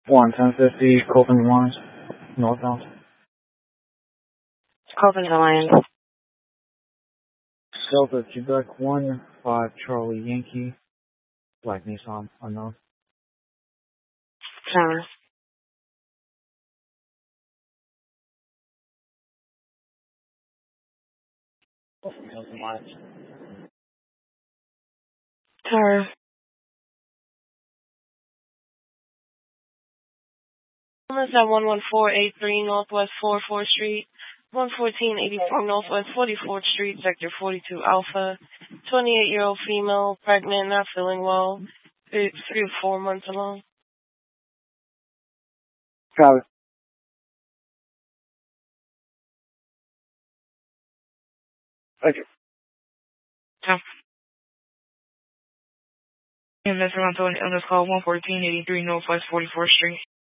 1050 Colton Lines, northbound. Colton Alliance. Delta Quebec 1, 5 Charlie Yankee, Black Nissan, unknown. Tower. Tower. Is at 11483 Northwest 44th Street, 11484 Northwest 44th Street, Sector 42 Alpha. 28-year-old female, pregnant, not feeling well. 3 to 4 months along. Travis. Okay. And that's around on this call 11483 Northwest 44th Street.